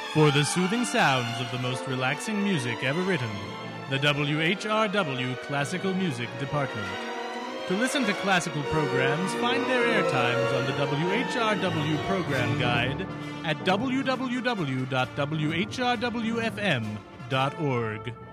For the soothing sounds of the most relaxing music ever written, the WHRW Classical Music Department. To listen to classical programs, find their airtimes on the WHRW program guide at www.whrwfm.org.